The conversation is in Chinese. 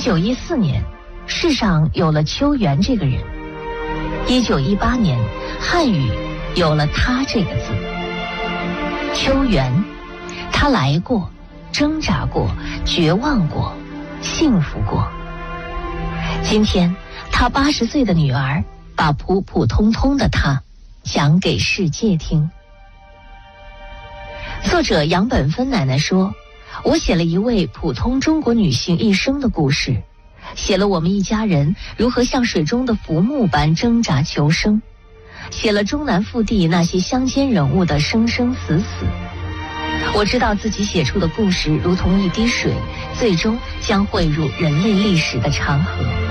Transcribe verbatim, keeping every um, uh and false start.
九一四年，世上有了秋元这个人。一九一八年，汉语有了他这个字。秋元，他来过，挣扎过，绝望过，幸福过。今天，他八十岁的女儿把普普通通的他讲给世界听。作者杨本芬奶奶说，我写了一位普通中国女性一生的故事，写了我们一家人如何像水中的浮木般挣扎求生，写了中南腹地那些乡间人物的生生死死。我知道自己写出的故事如同一滴水，最终将汇入人类历史的长河。